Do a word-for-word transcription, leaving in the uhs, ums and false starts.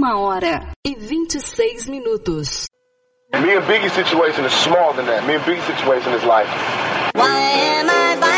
Uma hora e vinte e seis minutos. Me and Biggie's situation is smaller than that. Me and Biggie's situation is like... Why am I